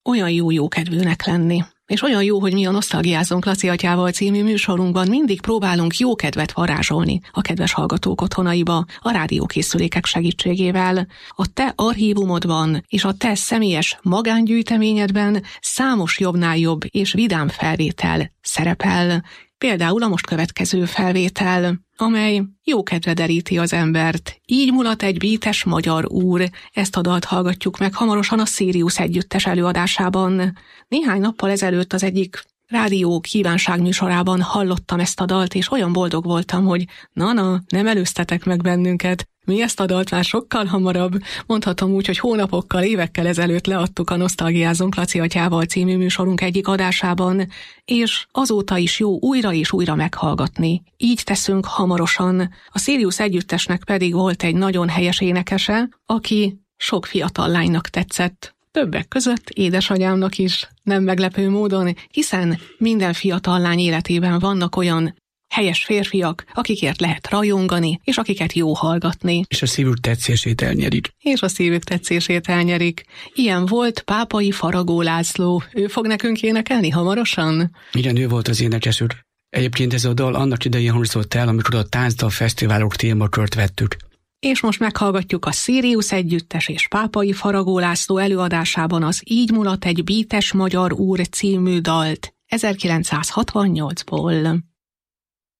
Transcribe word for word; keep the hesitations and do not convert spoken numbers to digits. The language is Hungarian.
olyan jó jókedvűnek lenni. És olyan jó, hogy mi a Nosztalgiázzunk Laci atyával című műsorunkban mindig próbálunk jó kedvet varázsolni a kedves hallgatók otthonaiba a rádiókészülékek segítségével. A te archívumodban és a te személyes magángyűjteményedben számos jobbnál jobb és vidám felvétel szerepel. Például a most következő felvétel, amely jókedvre deríti az embert. Így mulat egy bítes magyar úr. Ezt a dalt hallgatjuk meg hamarosan a Sirius együttes előadásában. Néhány nappal ezelőtt az egyik rádió kívánságműsorában hallottam ezt a dalt, és olyan boldog voltam, hogy na-na, nem előztetek meg bennünket. Mi ezt a dalt már sokkal hamarabb, mondhatom úgy, hogy hónapokkal, évekkel ezelőtt leadtuk a Nosztalgiázzunk Laci atyával című műsorunk egyik adásában, és azóta is jó újra és újra meghallgatni. Így teszünk hamarosan. A Sirius együttesnek pedig volt egy nagyon helyes énekese, aki sok fiatal lánynak tetszett. Többek között édesanyámnak is, nem meglepő módon, hiszen minden fiatal lány életében vannak olyan helyes férfiak, akikért lehet rajongani, és akiket jó hallgatni. És a szívük tetszését elnyerik. És a szívük tetszését elnyerik. Ilyen volt Pápai Faragó László. Ő fog nekünk énekelni hamarosan? Igen, ő volt az énekes úr. Egyébként ez a dal annak idején hangzott el, amikor a Táncdal Fesztiválok témakört vettük. És most meghallgatjuk a Sirius együttes és Pápai Faragó László előadásában az Így mulat egy bítes magyar úr című dalt ezerkilencszázhatvannyolcból.